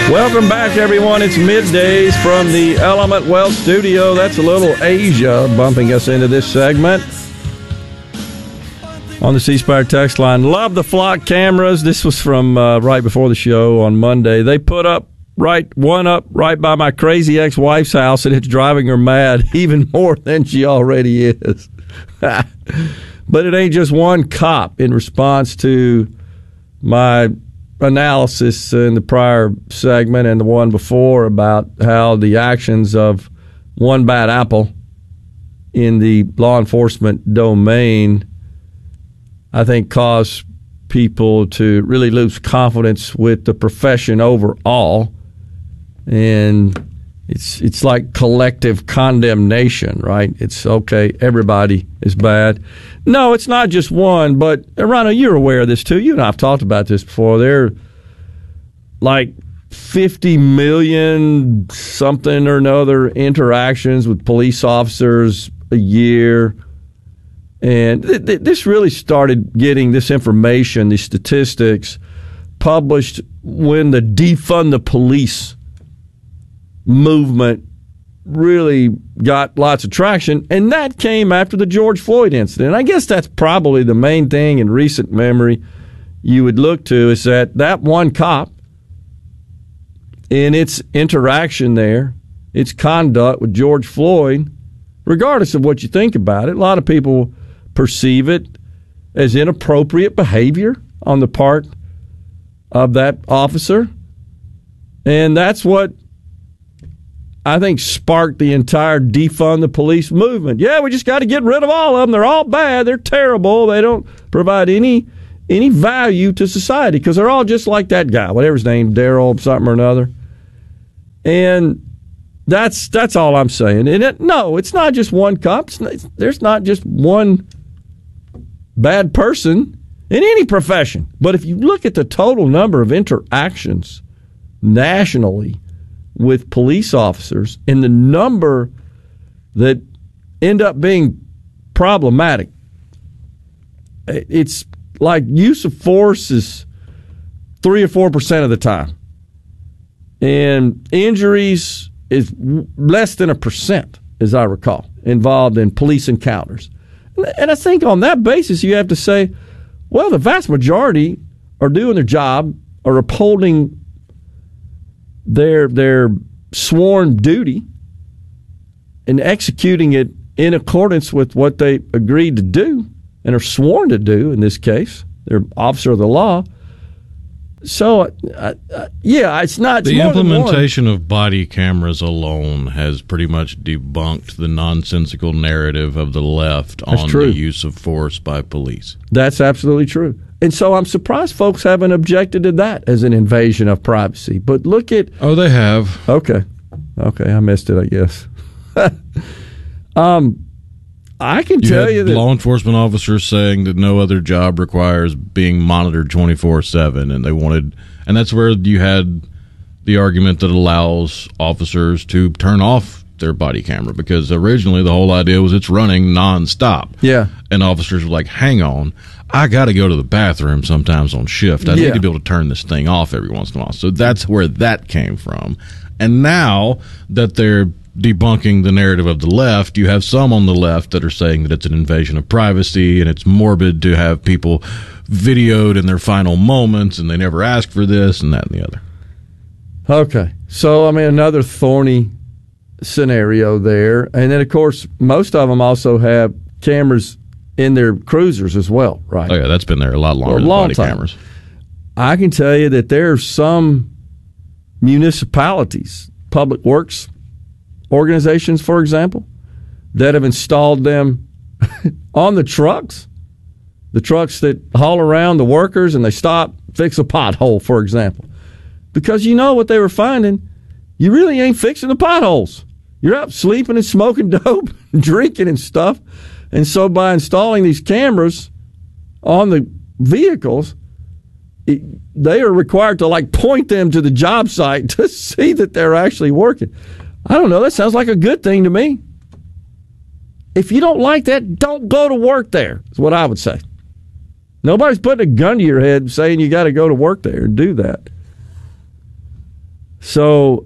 Welcome back, everyone. It's middays from the Element Wealth Studio. That's a little Asia bumping us into this segment on the C Spire text line. Love the flock cameras. This was from right before the show on Monday. They put one up right by my crazy ex-wife's house, and it's driving her mad even more than she already is. But it ain't just one cop. In response to my analysis in the prior segment and the one before about how the actions of one bad apple in the law enforcement domain, I think, cause people to really lose confidence with the profession overall. And it's like collective condemnation, right? It's okay, everybody is bad. No, it's not just one, but Rhino, you're aware of this too. You and I have talked about this before. There are like 50 million something or another interactions with police officers a year. And this really started getting this information, these statistics, published when the defund the police movement really got lots of traction, and that came after the George Floyd incident. I guess that's probably the main thing in recent memory you would look to, is that one cop, in its interaction there, its conduct with George Floyd, regardless of what you think about it, a lot of people perceive it as inappropriate behavior on the part of that officer. And that's what I think sparked the entire defund the police movement. Yeah, we just got to get rid of all of them. They're all bad. They're terrible. They don't provide any value to society because they're all just like that guy, whatever his name, Daryl something or another. And that's all I'm saying. And no, it's not just one cop. There's not just one bad person in any profession. But if you look at the total number of interactions nationally with police officers and the number that end up being problematic, it's like use of force is 3 or 4% of the time. And injuries is less than 1%, as I recall, involved in police encounters. And I think on that basis, you have to say, well, the vast majority are doing their job, are upholding their sworn duty and executing it in accordance with what they agreed to do and are sworn to do in this case. They're officer of the law. So, yeah, it's not. The implementation of body cameras alone has pretty much debunked the nonsensical narrative of the left on the use of force by police. That's absolutely true. And so I'm surprised folks haven't objected to that as an invasion of privacy. But look at... Oh, they have. Okay, I missed it, I guess. I can tell you that... law enforcement officers saying that no other job requires being monitored 24/7, and they wanted... And that's where you had the argument that allows officers to turn off their body camera, because originally the whole idea was it's running nonstop. Yeah. And officers were like, hang on, I got to go to the bathroom sometimes on shift. I need to be able to turn this thing off every once in a while. So that's where that came from. And now that they're debunking the narrative of the left, you have some on the left that are saying that it's an invasion of privacy and it's morbid to have people videoed in their final moments and they never asked for this and that and the other. Okay. So, I mean, another thorny scenario there. And then, of course, most of them also have cameras in their cruisers as well, right? Oh, yeah, that's been there a lot longer than body cameras. I can tell you that there are some municipalities, public works organizations, for example, that have installed them on the trucks that haul around the workers and they stop, fix a pothole, for example. Because you know what they were finding? You really ain't fixing the potholes. You're up sleeping and smoking dope, drinking and stuff. And so by installing these cameras on the vehicles, they are required to like point them to the job site to see that they're actually working. I don't know. That sounds like a good thing to me. If you don't like that, don't go to work there, is what I would say. Nobody's putting a gun to your head saying you got to go to work there and do that. So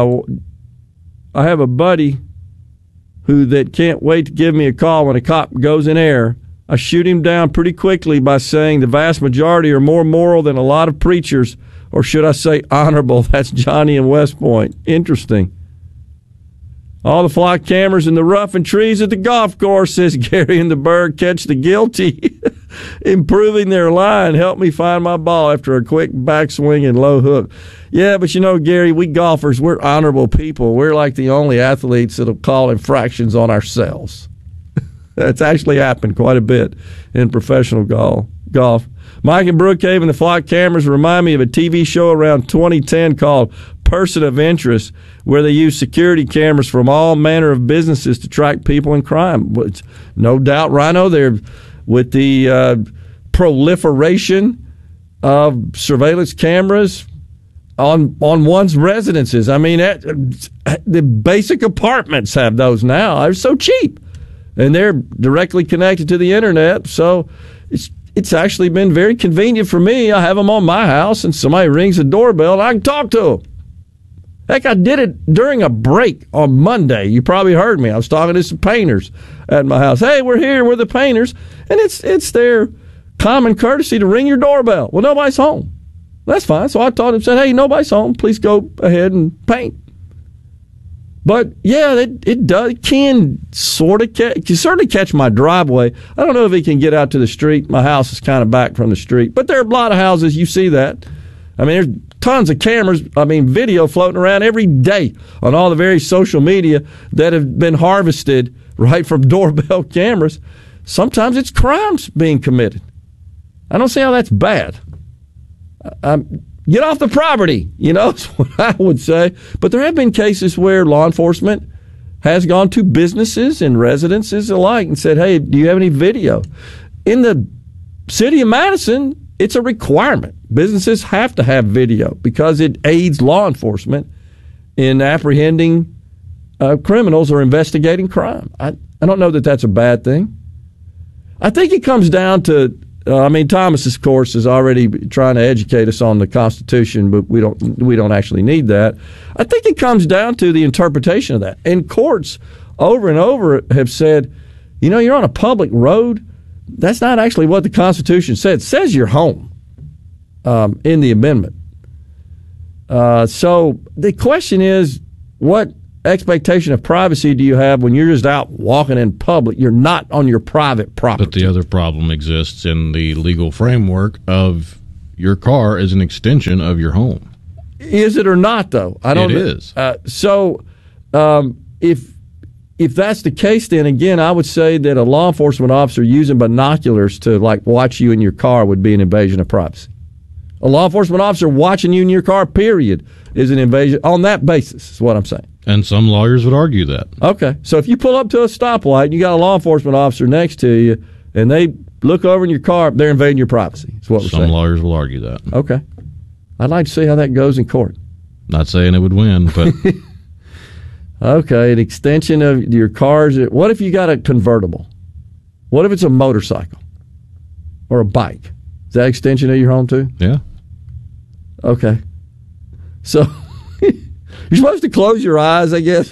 I have a buddy that can't wait to give me a call when a cop goes in air. I shoot him down pretty quickly by saying the vast majority are more moral than a lot of preachers, or should I say honorable. That's Johnny in West Point. Interesting. All the flock cameras in the rough and trees at the golf course, says Gary in the Berg, catch the guilty. Improving their line. Help me find my ball after a quick backswing and low hook. Yeah, but Gary, we golfers, we're honorable people. We're like the only athletes that'll call infractions on ourselves. That's actually happened quite a bit in professional golf. Mike and Brookhaven, the flock cameras remind me of a TV show around 2010 called Person of Interest, where they use security cameras from all manner of businesses to track people in crime. No doubt, Rhino, they're with the proliferation of surveillance cameras on one's residences. I mean, the basic apartments have those now. They're so cheap, and they're directly connected to the internet. So it's actually been very convenient for me. I have them on my house, and somebody rings the doorbell, and I can talk to them. Heck, I did it during a break on Monday. You probably heard me. I was talking to some painters at my house. Hey, we're here. We're the painters. And it's their common courtesy to ring your doorbell. Well, nobody's home. That's fine. So I told him, said, hey, nobody's home. Please go ahead and paint. But, yeah, it does. It can sort of catch my driveway. I don't know if it can get out to the street. My house is kind of back from the street. But there are a lot of houses. You see that. I mean, there's tons of cameras, video floating around every day on all the various social media that have been harvested right from doorbell cameras. Sometimes it's crimes being committed. I don't see how that's bad. Get off the property, is what I would say. But there have been cases where law enforcement has gone to businesses and residences alike and said, hey, do you have any video? In the city of Madison, it's a requirement. Businesses have to have video because it aids law enforcement in apprehending criminals or investigating crime. I don't know that that's a bad thing. I think it comes down to, Thomas, of course, is already trying to educate us on the Constitution, but we don't actually need that. I think it comes down to the interpretation of that. And courts over and over have said, you're on a public road. That's not actually what the Constitution said. It says you're home in the amendment. So the question is, what expectation of privacy do you have when you're just out walking in public? You're not on your private property. But the other problem exists in the legal framework of your car as an extension of your home. Is it or not, though? I don't know. It is. If that's the case, then again, I would say that a law enforcement officer using binoculars to watch you in your car would be an invasion of privacy. A law enforcement officer watching you in your car, period, is an invasion on that basis, is what I'm saying. And some lawyers would argue that. Okay. So if you pull up to a stoplight and you got a law enforcement officer next to you and they look over in your car, they're invading your privacy, is what we're saying. Some lawyers will argue that. Okay. I'd like to see how that goes in court. Not saying it would win, but... Okay, an extension of your cars. What if you got a convertible? What if it's a motorcycle or a bike? Is that extension of your home too? Yeah. Okay. So you're supposed to close your eyes, I guess.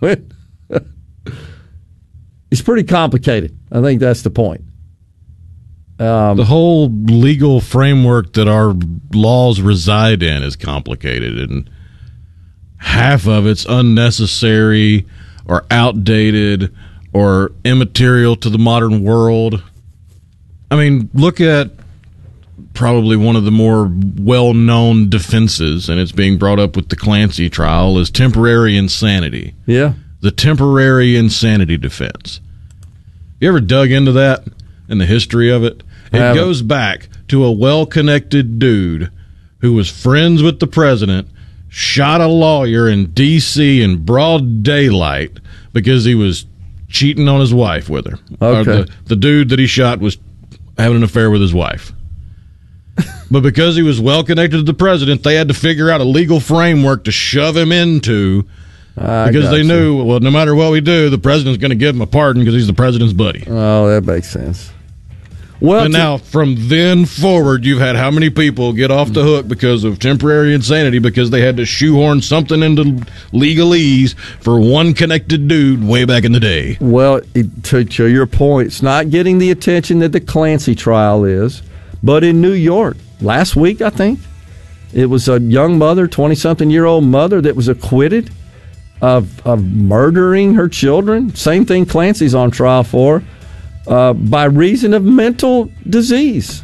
It's pretty complicated. I think that's the point. The whole legal framework that our laws reside in is complicated, and half of it's unnecessary or outdated or immaterial to the modern world. I mean, look at probably one of the more well-known defenses, and it's being brought up with the Clancy trial, is temporary insanity. Yeah. The temporary insanity defense. You ever dug into that and the history of it? It goes back to a well-connected dude who was friends with the president, shot a lawyer in D.C. in broad daylight because he was cheating on his wife with her. Okay. The dude that he shot was having an affair with his wife. But because he was well connected to the president, they had to figure out a legal framework to shove him into because they knew, well, no matter what we do, the president's going to give him a pardon because he's the president's buddy. Oh, that makes sense. Well, and now from then forward, you've had how many people get off the hook because of temporary insanity because they had to shoehorn something into legalese for one connected dude way back in the day? Well, to your point, it's not getting the attention that the Clancy trial is. But in New York, last week, I think, it was a young mother, 20-something-year-old mother that was acquitted of murdering her children. Same thing Clancy's on trial for. By reason of mental disease.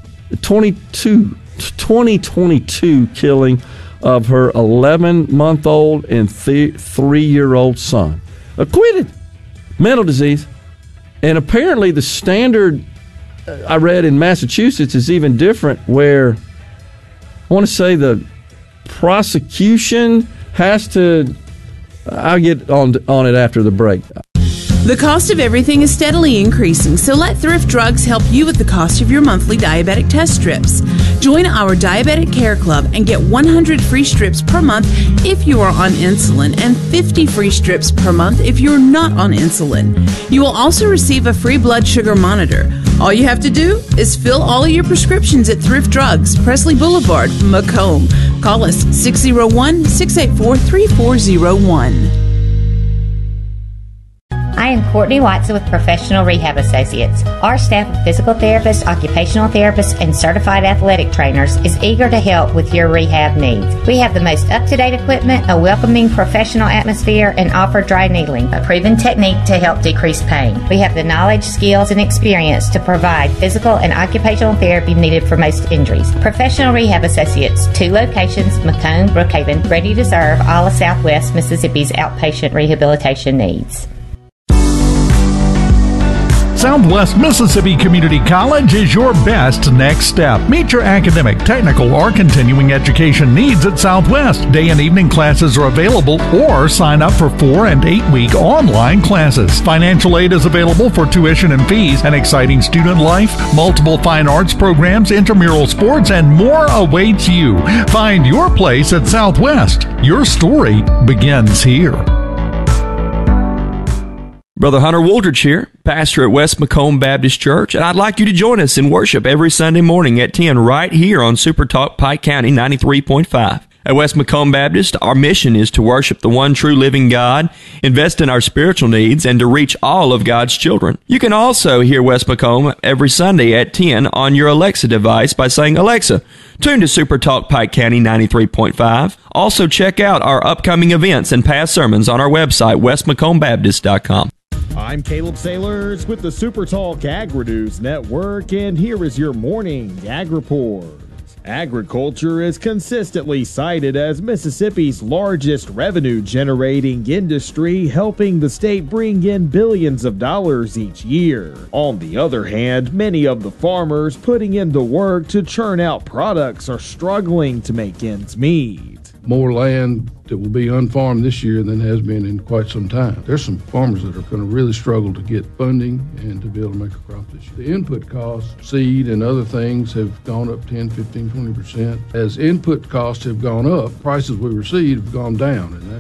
2022 killing of her 11-month-old and 3-year-old son. Acquitted. Mental disease. And apparently the standard I read in Massachusetts is even different, where I want to say the prosecution has to... I'll get on it after the break. The cost of everything is steadily increasing, so let Thrift Drugs help you with the cost of your monthly diabetic test strips. Join our Diabetic Care Club and get 100 free strips per month if you are on insulin and 50 free strips per month if you're not on insulin. You will also receive a free blood sugar monitor. All you have to do is fill all of your prescriptions at Thrift Drugs, Presley Boulevard, Macomb. Call us 601-684-3401. I am Courtney Watson with Professional Rehab Associates. Our staff of physical therapists, occupational therapists, and certified athletic trainers is eager to help with your rehab needs. We have the most up-to-date equipment, a welcoming professional atmosphere, and offer dry needling, a proven technique to help decrease pain. We have the knowledge, skills, and experience to provide physical and occupational therapy needed for most injuries. Professional Rehab Associates, 2 locations, Macomb, Brookhaven, ready to serve all of Southwest Mississippi's outpatient rehabilitation needs. Southwest Mississippi Community College is your best next step. Meet your academic, technical, or continuing education needs at Southwest. Day and evening classes are available, or sign up for 4- and 8-week online classes. Financial aid is available for tuition and fees, an exciting student life, multiple fine arts programs, intramural sports, and more awaits you. Find your place at Southwest. Your story begins here. Brother Hunter Wooldridge here, pastor at West Macomb Baptist Church, and I'd like you to join us in worship every Sunday morning at 10 right here on Super Talk Pike County 93.5. At West Macomb Baptist, our mission is to worship the one true living God, invest in our spiritual needs, and to reach all of God's children. You can also hear West Macomb every Sunday at 10 on your Alexa device by saying, "Alexa, tune to Super Talk Pike County 93.5. Also check out our upcoming events and past sermons on our website, westmacombaptist.com. I'm Caleb Sailors with the Super Talk Agri-News Network, and here is your morning Ag Report. Agriculture is consistently cited as Mississippi's largest revenue-generating industry, helping the state bring in billions of dollars each year. On the other hand, many of the farmers putting in the work to churn out products are struggling to make ends meet. More land that will be unfarmed this year than has been in quite some time. There's some farmers that are going to really struggle to get funding and to be able to make a crop this year. The input costs, seed and other things, have gone up 10, 15, 20%. As input costs have gone up, prices we receive have gone down, and